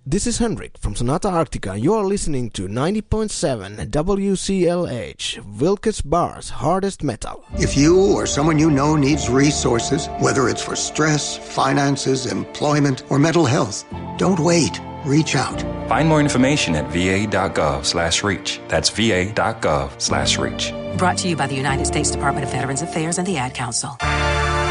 This is Henrik from Sonata Arctica. You are listening to 90.7 WCLH, Wilkes Barre's hardest metal. If you or someone you know needs resources, whether it's for stress, finances, employment, or mental health, don't wait. Reach out. Find more information at va.gov/reach. That's va.gov/reach. Brought to you by the United States Department of Veterans Affairs and the Ad Council.